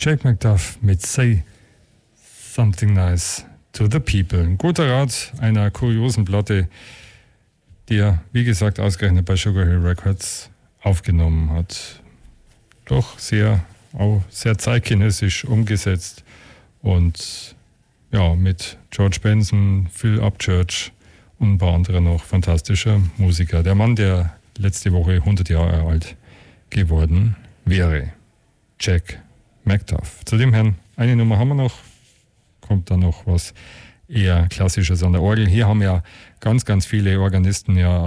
Jack McDuff mit Say Something Nice to the People. Ein guter Rat einer kuriosen Platte, die er, wie gesagt, ausgerechnet bei Sugar Hill Records aufgenommen hat. Doch sehr zeitgenössisch umgesetzt und ja, mit George Benson, Phil Upchurch und ein paar andere noch fantastischer Musiker. Der Mann, der letzte Woche 100 Jahre alt geworden wäre. Jack McDuff. Zu dem Herrn, eine Nummer haben wir noch, kommt dann noch was eher Klassisches an der Orgel. Hier haben ja ganz viele Organisten ja